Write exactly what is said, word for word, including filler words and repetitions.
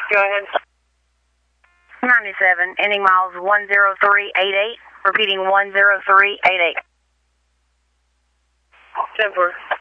Go ahead. ninety-seven, ending miles one zero three eight eight, repeating one zero three eight eight. ten four.